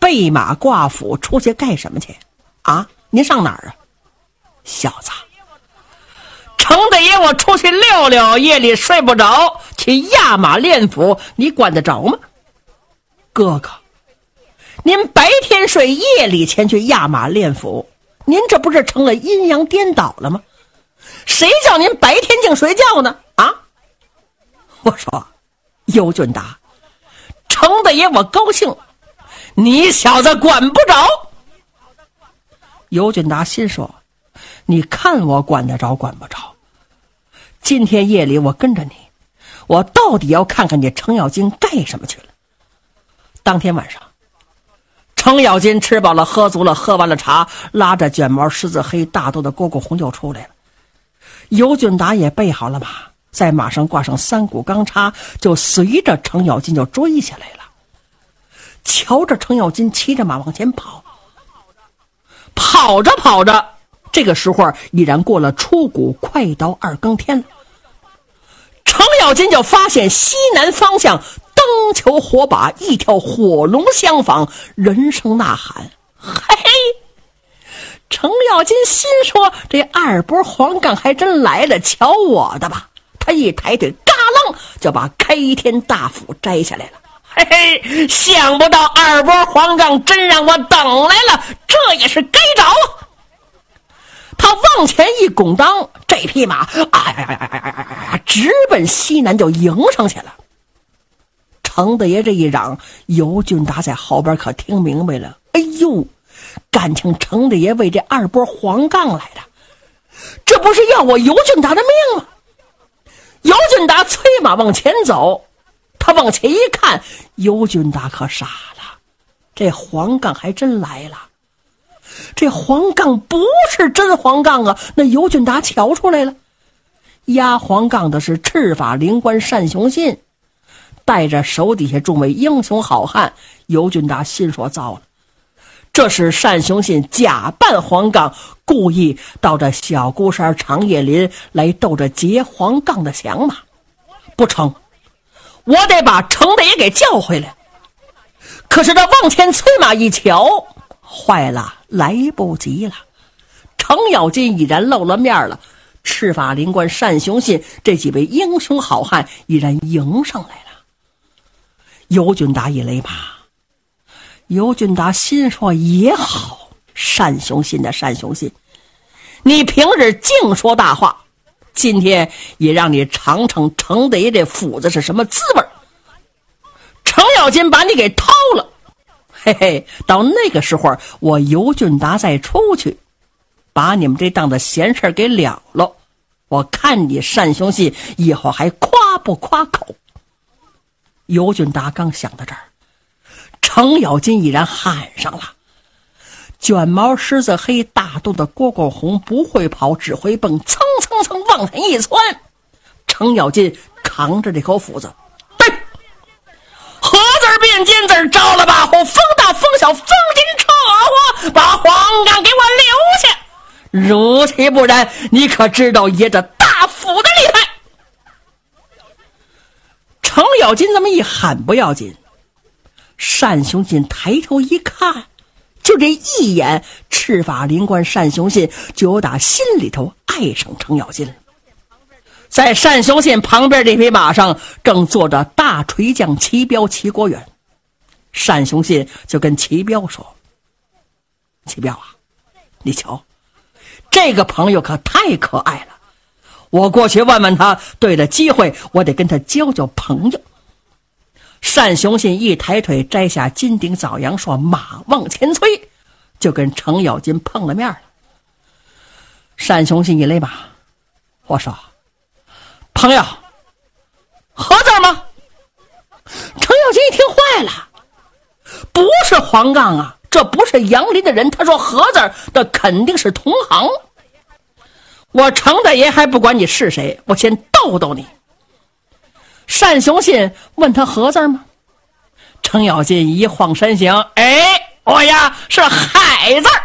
备马挂斧出去干什么去啊？您上哪儿啊？小子，程大爷我出去溜溜，夜里睡不着，去压马练斧，你管得着吗？哥哥，您白天睡，夜里前去压马练斧，您这不是成了阴阳颠倒了吗？谁叫您白天净睡觉呢？啊？我说尤俊达，程大爷我高兴，你小子管不着。尤俊达心说，你看我管得着管不着？今天夜里我跟着你，我到底要看看你程咬金干什么去了。当天晚上，程咬金吃饱了喝足了，喝完了茶，拉着卷毛狮子黑大肚的蝈蝈红就出来了。尤俊达也备好了马，在马上挂上3股钢叉，就随着程咬金就追下来了。瞧着程咬金骑着马往前跑，跑着跑着，这个时候已然过了初谷，快到2更天了。程咬金就发现西南方向灯球火把，一条火龙相仿，人声呐喊。嘿，程咬金心说，这二波黄杠还真来了，瞧我的吧。他一抬腿，嘎楞就把开天大斧摘下来了。嘿嘿，想不到二波黄杠真让我等来了，这也是该着啊。他往前一拱裆，这匹马直奔西南就迎上去了。程大爷这一嚷，尤俊达在后边可听明白了。哎呦，感情程大爷为这二波黄杠来的，这不是要我尤俊达的命吗？尤俊达催马往前走，他往前一看，尤俊达可傻了，这黄杠还真来了。这黄杠不是真黄杠啊，那尤俊达瞧出来了。压黄杠的是赤发灵官单雄信，带着手底下众位英雄好汉。尤俊达心说糟了，这是单雄信假扮黄杠，故意到这小孤山长叶林来斗着劫黄杠的降马。不成，我得把程大爷给叫回来。可是他往前催马一瞧，坏了，来不及了。程咬金已然露了面了，赤发灵官单雄信这几位英雄好汉已然迎上来了。尤俊达一勒马，尤俊达心说也好，单雄信的单雄信，你平日净说大话，今天也让你尝尝程大爷这斧子是什么滋味。程咬金把你给掏了，嘿嘿，到那个时候我尤俊达再出去，把你们这档子闲事给了了，我看你单雄信以后还夸不夸口。尤俊达刚想到这儿，程咬金已然喊上了。卷毛狮子黑大肚的蝈蝈红不会跑，只会蹦，蹭蹭蹭往前一窜。程咬金扛着这口斧子，对，合字变尖字，着了把火，风大风小，风金扯火，把黄杠给我留下。如其不然，你可知道爷这大斧的厉害。程咬金这么一喊不要紧，单雄信抬头一看，就这一眼，赤发灵官单雄信就有打心里头爱上程咬金了。在单雄信旁边这匹马上正坐着大锤匠齐彪齐国远。单雄信就跟齐彪说，齐彪啊，你瞧这个朋友可太可爱了，我过去问问他，对了机会我得跟他交交朋友。单雄信一抬腿摘下金顶枣阳，说马往前催，就跟程咬金碰了面了。单雄信一勒马，我说朋友合字吗？程咬金一听坏了，不是黄杠啊，这不是杨林的人，他说合字，那肯定是同行。我程大爷还不管你是谁，我先逗逗你。单雄信问他合字吗？程咬金一晃身形，哎，我呀是海字。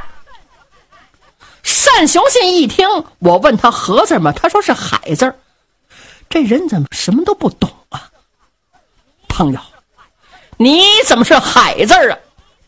单雄信一听我问他合字吗？他说是海字。这人怎么什么都不懂啊？朋友，你怎么是海字啊？